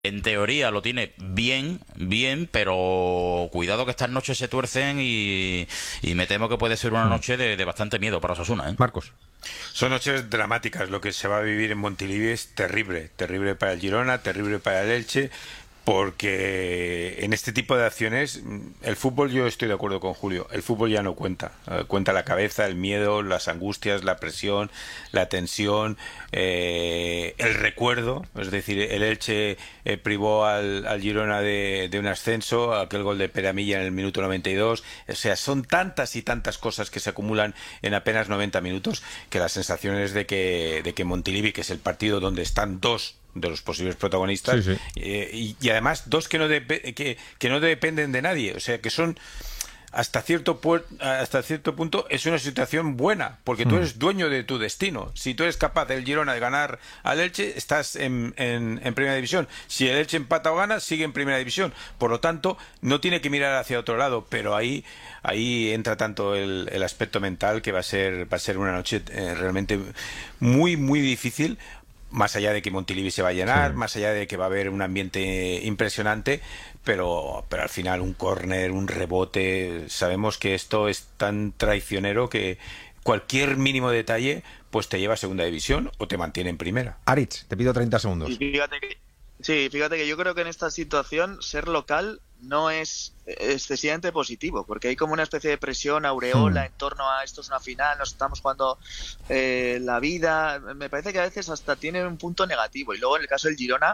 En teoría lo tiene bien, pero cuidado que estas noches se tuercen y me temo que puede ser una noche de bastante miedo para Osasuna, ¿eh? Marcos. Son noches dramáticas. Lo que se va a vivir en Montilivi es terrible. Terrible para el Girona, terrible para el Elche. Porque en este tipo de acciones el fútbol, yo estoy de acuerdo con Julio, el fútbol ya no cuenta. Cuenta la cabeza, el miedo, las angustias, la presión, la tensión, el recuerdo. Es decir, el Elche privó al Girona de un ascenso, aquel gol de Peramilla en el minuto 92. O sea, son tantas y tantas cosas que se acumulan en apenas 90 minutos que la sensación es de que Montilivi, que es el partido donde están dos de los posibles protagonistas, sí. Y además dos que no dependen de nadie, o sea que son hasta cierto punto es una situación buena, porque tú eres dueño de tu destino. Si tú eres capaz del Girona de ganar al Elche, estás en primera división. Si el Elche empata o gana, sigue en primera división. Por lo tanto, no tiene que mirar hacia otro lado, pero ahí entra tanto el aspecto mental, que va a ser una noche realmente muy, muy difícil. Más allá de que Montilivi se va a llenar, más allá de que va a haber un ambiente impresionante, pero al final un córner, un rebote, sabemos que esto es tan traicionero que cualquier mínimo detalle pues te lleva a segunda división o te mantiene en primera. Aritz, te pido 30 segundos. Y fíjate que yo creo que en esta situación ser local no es excesivamente positivo, porque hay como una especie de presión aureola en torno a esto es una final, nos estamos jugando la vida. Me parece que a veces hasta tiene un punto negativo. Y luego en el caso del Girona,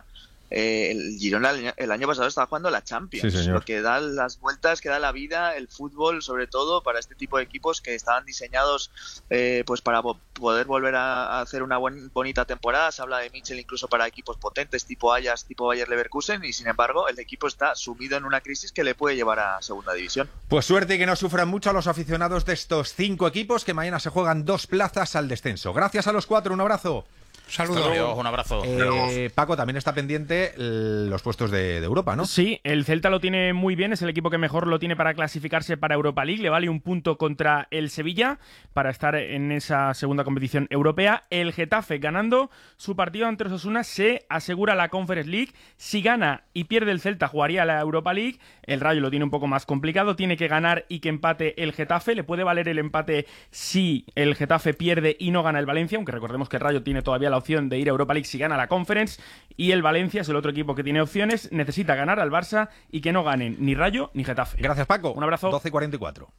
el Girona el año pasado estaba jugando la Champions, sí, lo que da las vueltas, que da la vida, el fútbol, sobre todo para este tipo de equipos que estaban diseñados pues para poder volver a hacer una bonita temporada. Se habla de Mitchell incluso para equipos potentes tipo Ajax, tipo Bayer Leverkusen, y sin embargo el equipo está sumido en una crisis que le puede llevar a segunda división. Pues suerte y que no sufran mucho a los aficionados de estos 5 equipos, que mañana se juegan 2 plazas al descenso. Gracias a los 4, un abrazo. Saludos. Un abrazo. Paco, también está pendiente los puestos de Europa, ¿no? Sí, el Celta lo tiene muy bien, es el equipo que mejor lo tiene para clasificarse para Europa League, le vale un punto contra el Sevilla para estar en esa segunda competición europea. El Getafe, ganando su partido ante Osasuna, se asegura la Conference League. Si gana y pierde el Celta, jugaría la Europa League. El Rayo lo tiene un poco más complicado, tiene que ganar y que empate el Getafe. Le puede valer el empate si el Getafe pierde y no gana el Valencia, aunque recordemos que el Rayo tiene todavía la opción de ir a Europa League si gana la Conference, y el Valencia es el otro equipo que tiene opciones. Necesita ganar al Barça y que no ganen ni Rayo ni Getafe. Gracias, Paco. Un abrazo. 12:44.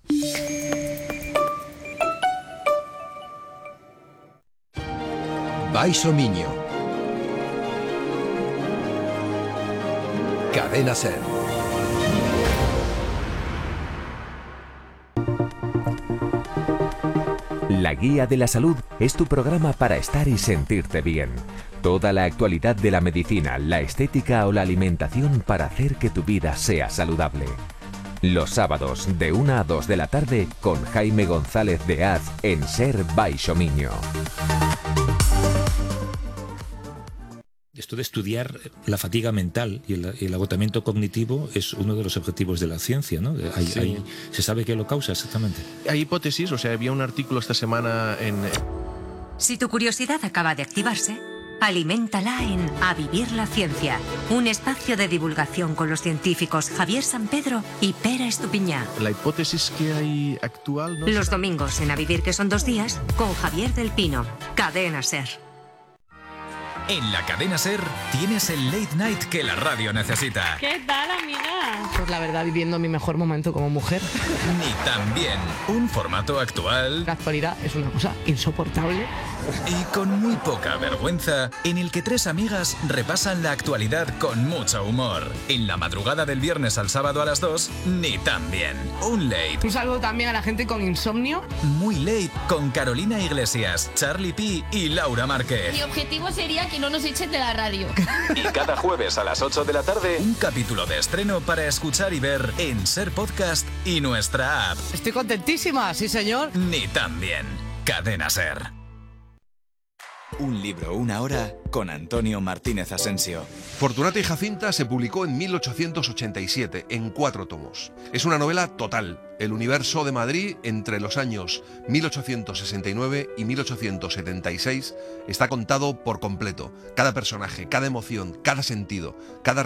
Baixo Miño. Cadena Ser. La Guía de la Salud es tu programa para estar y sentirte bien. Toda la actualidad de la medicina, la estética o la alimentación para hacer que tu vida sea saludable. Los sábados de 1 a 2 de la tarde con Jaime González de Az en Ser Baixo Miño. Esto de estudiar la fatiga mental y el agotamiento cognitivo es uno de los objetivos de la ciencia, ¿no? ¿Se sabe qué lo causa exactamente? Hay hipótesis, o sea, había un artículo esta semana en... Si tu curiosidad acaba de activarse, aliméntala en A Vivir la Ciencia, un espacio de divulgación con los científicos Javier Sampedro y Pera Estupiñá. La hipótesis que hay actual... Los domingos en A Vivir, que son 2 días, con Javier del Pino. Cadena Ser. En la Cadena Ser tienes el late night que la radio necesita. ¿Qué tal, amiga? Pues la verdad, viviendo mi mejor momento como mujer. Ni tan bien. Un formato actual. La actualidad es una cosa insoportable. Y con muy poca vergüenza, en el que 3 amigas repasan la actualidad con mucho humor. En la madrugada del viernes al sábado a las 2, ni tan bien. Un late. Un saludo también a la gente con insomnio. Muy late con Carolina Iglesias, Charlie P y Laura Márquez. Mi objetivo sería que no nos echen de la radio. Y cada jueves a las 8 de la tarde, un capítulo de estreno para escuchar y ver en Ser Podcast y nuestra app. Estoy contentísima, sí señor. Ni tan bien. Cadena Ser. Un libro, una hora, con Antonio Martínez Asensio. Fortunata y Jacinta se publicó en 1887, en 4 tomos. Es una novela total, el universo de Madrid entre los años 1869 y 1876 está contado por completo. Cada personaje, cada emoción, cada sentido, cada